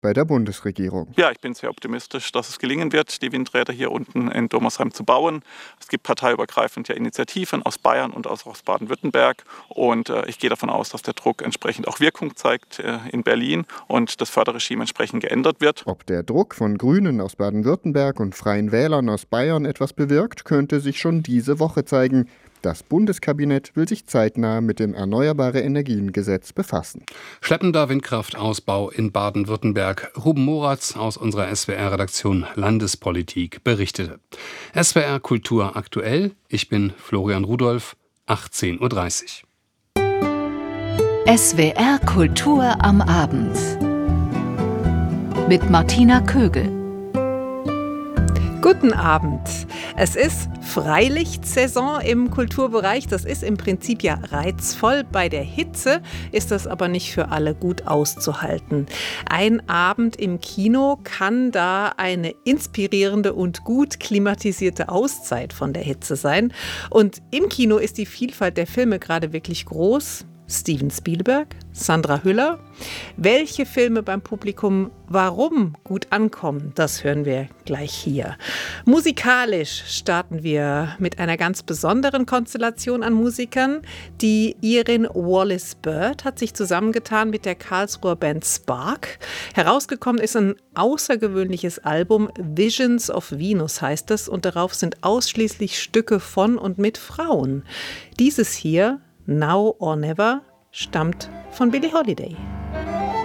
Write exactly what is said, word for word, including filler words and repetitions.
bei der Bundesregierung. Ja, ich bin sehr optimistisch, dass es gelingen wird, die Windräder hier unten in Domersheim zu bauen. Es gibt parteiübergreifend ja Initiativen aus Bayern und aus, aus Baden-Württemberg. Und äh, ich gehe davon aus, dass der Druck entsprechend auch Wirkung zeigt äh, in Berlin und das Förderregime entsprechend geändert wird. Ob der Druck von Grünen aus Baden-Württemberg und Freien Wählern aus Bayern etwas bewirkt, könnte sich schon diese Woche zeigen. Das Bundeskabinett will sich zeitnah mit dem Erneuerbare-Energien-Gesetz befassen. Schleppender Windkraftausbau in Baden-Württemberg. Ruben Moratz aus unserer S W R-Redaktion Landespolitik berichtete. S W R Kultur aktuell. Ich bin Florian Rudolph, achtzehn Uhr dreißig. S W R Kultur am Abend mit Martina Kögel. Guten Abend. Es ist Freilichtsaison im Kulturbereich. Das ist im Prinzip ja reizvoll. Bei der Hitze ist das aber nicht für alle gut auszuhalten. Ein Abend im Kino kann da eine inspirierende und gut klimatisierte Auszeit von der Hitze sein. Und im Kino ist die Vielfalt der Filme gerade wirklich groß. Steven Spielberg, Sandra Hüller. Welche Filme beim Publikum warum gut ankommen, das hören wir gleich hier. Musikalisch starten wir mit einer ganz besonderen Konstellation an Musikern. Die Irin Wallis-Bird hat sich zusammengetan mit der Karlsruher Band Spark. Herausgekommen ist ein außergewöhnliches Album, Visions of Venus heißt es, und darauf sind ausschließlich Stücke von und mit Frauen. Dieses hier, Now or Never, stammt von Billie Holiday.